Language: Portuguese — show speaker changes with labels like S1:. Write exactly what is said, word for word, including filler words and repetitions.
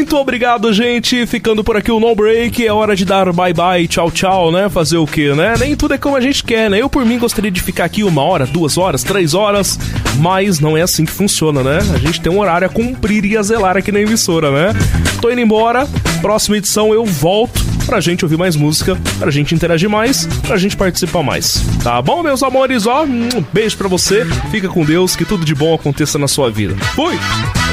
S1: Muito obrigado, gente. Ficando por aqui o No Break. É hora de dar bye bye, tchau, tchau, né? Fazer o quê, né? Nem tudo é como a gente quer, né? Eu, por mim, gostaria de ficar aqui uma hora, duas horas, três horas, mas não é assim que funciona, né? A gente tem um horário a cumprir e a zelar aqui na emissora, né? Tô indo embora. Próxima edição eu volto pra gente ouvir mais música, pra gente interagir mais, pra gente participar mais. Tá bom, meus amores? Ó, um beijo pra você. Fica com Deus, que tudo de bom aconteça na sua vida. Fui!